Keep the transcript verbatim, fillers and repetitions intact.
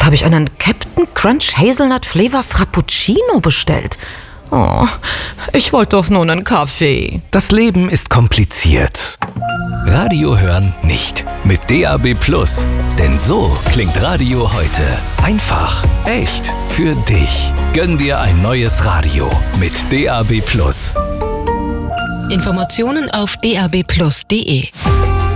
Jetzt habe ich einen Captain Crunch Hazelnut Flavor Frappuccino bestellt. Oh, ich wollte doch nur einen Kaffee. Das Leben ist kompliziert. Radio hören nicht. Mit D A B Plus. Denn so klingt Radio heute. Einfach, echt, für dich. Gönn dir ein neues Radio mit D A B Plus. Informationen auf d a b plus punkt d e.